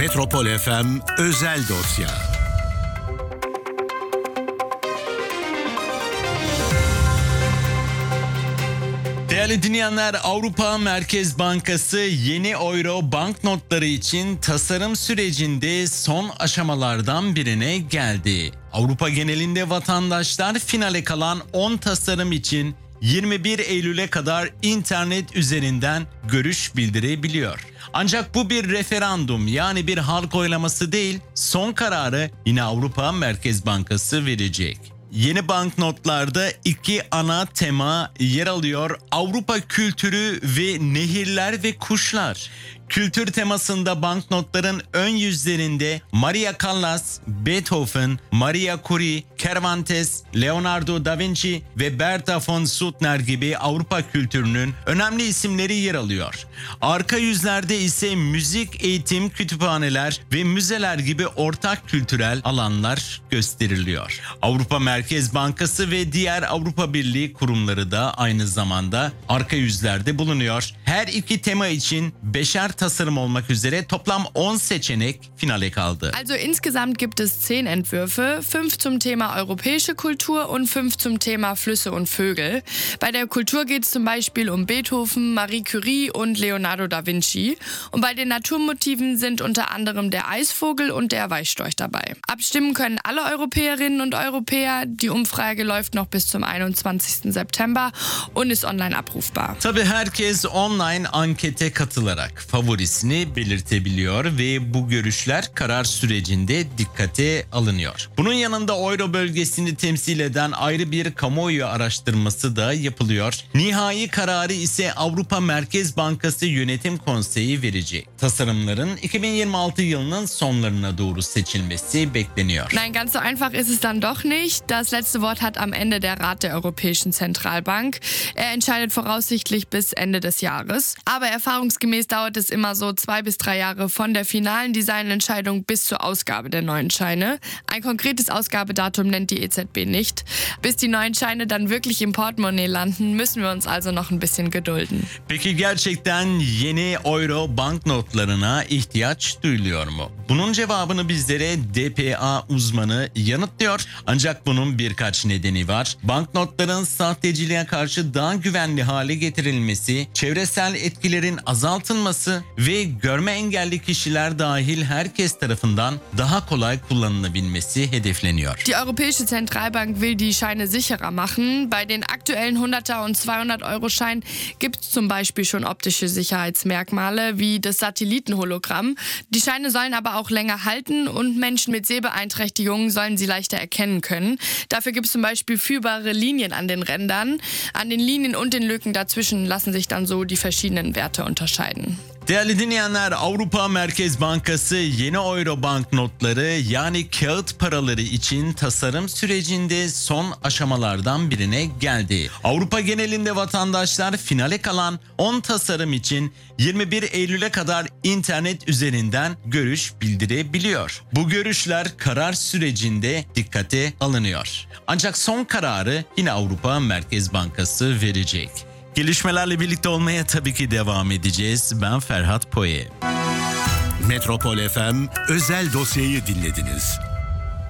Metropol FM özel dosya. Değerli dinleyenler, Avrupa Merkez Bankası yeni euro banknotları için tasarım sürecinde son aşamalardan birine geldi. Avrupa genelinde vatandaşlar finale kalan 10 tasarım için 21 Eylül'e kadar internet üzerinden görüş bildirebiliyor. Ancak bu bir referandum, yani bir halk oylaması değil, son kararı yine Avrupa Merkez Bankası verecek. Yeni banknotlarda iki ana tema yer alıyor: Avrupa kültürü ve nehirler ve kuşlar. Kültür temasında banknotların ön yüzlerinde Maria Callas, Beethoven, Maria Curie, Cervantes, Leonardo da Vinci ve Bertha von Suttner gibi Avrupa kültürünün önemli isimleri yer alıyor. Arka yüzlerde ise müzik, eğitim, kütüphaneler ve müzeler gibi ortak kültürel alanlar gösteriliyor. Avrupa Merkez Bankası ve diğer Avrupa Birliği kurumları da aynı zamanda arka yüzlerde bulunuyor. Her iki tema için 5'er tasarım olmak üzere toplam 10 seçenek finale kaldı. Also insgesamt gibt es 10 Entwürfe, 5 zum Thema europäische Kultur und 5 zum Thema Flüsse und Vögel. Bei der Kultur geht es zum Beispiel um Beethoven, Marie Curie und Leonardo da Vinci. Und bei den Naturmotiven sind unter anderem der Eisvogel und der Weißstorch dabei. Abstimmen können alle Europäerinnen und Europäer. Die Umfrage läuft noch bis zum 21. September und ist online abrufbar. Tabii herkes online ankete katılarak favorisini belirtebiliyor ve bu görüşler karar sürecinde dikkate alınıyor. Bunun yanında euro bölgesini temsil eden ayrı bir kamuoyu araştırması da yapılıyor. Nihai kararı ise Avrupa Merkez Bankası Yönetim Konseyi verecek. Tasarımların 2026 yılının sonlarına doğru seçilmesi bekleniyor. Nein, ganz so einfach ist es dann doch nicht. Das letzte Wort hat am Ende der Rat der Europäischen Zentralbank. Er entscheidet voraussichtlich bis Ende des Jahres. Aber erfahrungsgemäß dauert es immer so 2 bis 3 Jahre von der finalen Designentscheidung bis zur Ausgabe der neuen Scheine. Ein konkretes Ausgabedatum nennt die EZB nicht. Bis die neuen Scheine dann wirklich im Portemonnaie landen, müssen wir uns also noch ein bisschen gedulden. Peki gerçekten yeni euro banknotlarına ihtiyaç duyuluyor mu? Bunun cevabını bizlere DPA uzmanı yanıtlıyor. Ancak bunun birkaç nedeni var. Banknotların sahteciliğe karşı daha güvenli hale getirilmesi, çevresel etkilerin azaltılması ve görme engelli kişiler dahil herkes tarafından daha kolay kullanılabilmesi hedefleniyor. Die Europäische Zentralbank will die Scheine sicherer machen. Bei den aktuellen 100er und 200-Euro-Scheinen gibt es zum Beispiel schon optische Sicherheitsmerkmale wie das Satellitenhologramm. Die Scheine sollen aber auch länger halten und Menschen mit Sehbeeinträchtigungen sollen sie leichter erkennen können. Dafür gibt es zum Beispiel führbare Linien an den Rändern. An den Linien und den Lücken dazwischen lassen sich dann so die verschiedenen Werte unterscheiden. Değerli dinleyenler, Avrupa Merkez Bankası yeni euro banknotları, yani kağıt paraları için tasarım sürecinde son aşamalardan birine geldi. Avrupa genelinde vatandaşlar finale kalan 10 tasarım için 21 Eylül'e kadar internet üzerinden görüş bildirebiliyor. Bu görüşler karar sürecinde dikkate alınıyor. Ancak son kararı yine Avrupa Merkez Bankası verecek. Gelişmelerle birlikte olmaya tabii ki devam edeceğiz. Ben Ferhat Poye. Metropol FM özel dosyayı dinlediniz.